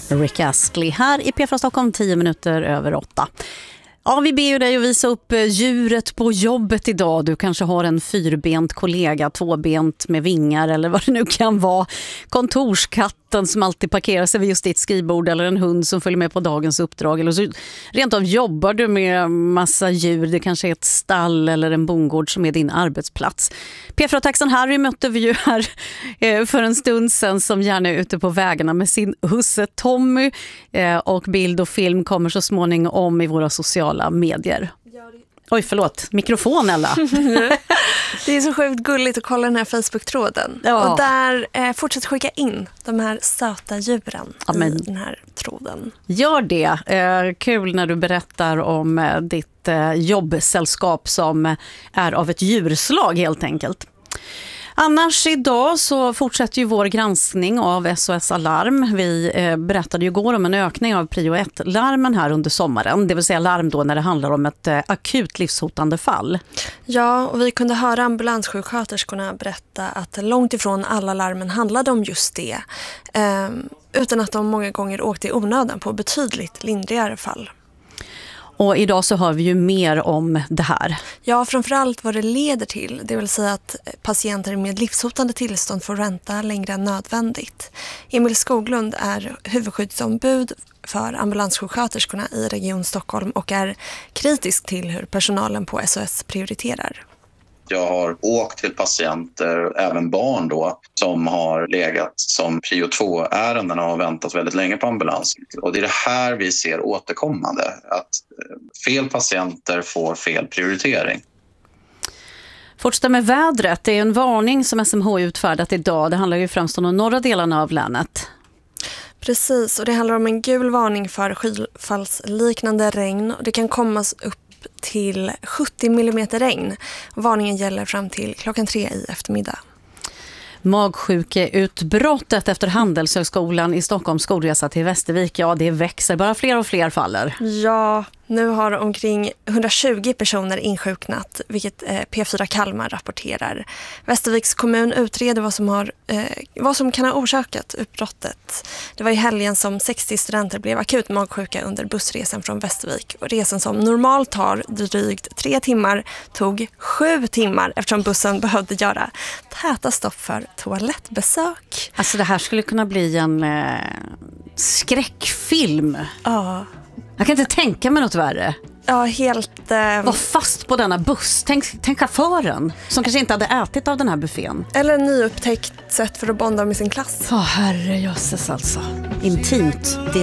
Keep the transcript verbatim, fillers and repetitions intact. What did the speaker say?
Rick Astley här i P fyra Stockholm, tio minuter över åtta. Ja, vi ber ju dig att visa upp djuret på jobbet idag. Du kanske har en fyrbent kollega, tvåbent med vingar eller vad det nu kan vara. Kontorskatten som alltid parkerar sig vid just ditt skrivbord eller en hund som följer med på dagens uppdrag. Eller så rent av jobbar du med massa djur. Det kanske är ett stall eller en bondgård som är din arbetsplats. P fyra-taxen Harry mötte vi ju här för en stund sedan som gärna är ute på vägarna med sin husse Tommy. Och bild och film kommer så småningom i våra sociala medier. Oj, förlåt. Mikrofon, Ella. Det är så sjukt gulligt att kolla den här Facebook-tråden. Ja. Och där eh, fortsätt skicka in de här söta djuren ja, men... i den här tråden. Gör det. Eh, kul när du berättar om eh, ditt eh, jobbsällskap som är av ett djurslag helt enkelt. Annars idag så fortsätter ju vår granskning av S O S Alarm. Vi eh, berättade ju igår om en ökning av prio ett-larmen här under sommaren. Det vill säga larm då när det handlar om ett eh, akut livshotande fall. Ja, och vi kunde höra ambulanssjuksköterskorna berätta att långt ifrån alla larmen handlade om just det. Eh, utan att de många gånger åkte i onödan på betydligt lindrigare fall. Och idag så hör vi ju mer om det här. Ja, framförallt vad det leder till. Det vill säga att patienter med livshotande tillstånd får vänta längre än nödvändigt. Emil Skoglund är huvudskyddsombud för ambulanssjuksköterskorna i Region Stockholm och är kritisk till hur personalen på S O S prioriterar. Jag har åkt till patienter, även barn då, som har legat som prio två-ärenden och har väntat väldigt länge på ambulans. Och det är det här vi ser återkommande, att fel patienter får fel prioritering. Fortsätta med vädret. Det är en varning som S M H utfärdat idag. Det handlar ju främst om de norra delarna av länet. Precis, och det handlar om en gul varning för skyfallsliknande regn. Det kan komma upp till sjuttio millimeter regn. Varningen gäller fram till klockan tre i eftermiddag. Magsjukeutbrottet efter Handelshögskolan i Stockholms skolresa till Västervik, ja det växer, bara fler och fler faller. Ja, nu har omkring hundratjugo personer insjuknat, vilket P fyra Kalmar rapporterar. Västerviks kommun utreder vad som, har, eh, vad som kan ha orsakat utbrottet. Det var i helgen som sextio studenter blev akut magsjuka under bussresan från Västervik. Och resan som normalt tar drygt tre timmar tog sju timmar eftersom bussen behövde göra täta stopp för toalettbesök. Alltså det här skulle kunna bli en eh, skräckfilm. Ja. Jag kan inte tänka mig något värre. Ja, helt... Eh... Var fast på denna buss. Tänk, tänk chauffören som kanske inte hade ätit av den här buffén. Eller en nyupptäckt sätt för att bonda med sin klass. Ja, oh, herre jösses alltså. Intimt.